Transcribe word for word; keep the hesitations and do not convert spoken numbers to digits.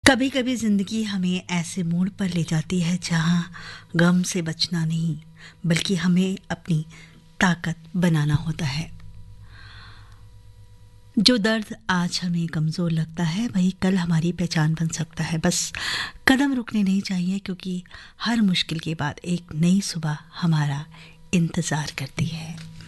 कभी कभी ज़िंदगी हमें ऐसे मोड़ पर ले जाती है जहाँ गम से बचना नहीं बल्कि हमें अपनी ताकत बनाना होता है। जो दर्द आज हमें कमज़ोर लगता है वही कल हमारी पहचान बन सकता है। बस कदम रुकने नहीं चाहिए, क्योंकि हर मुश्किल के बाद एक नई सुबह हमारा इंतज़ार करती है।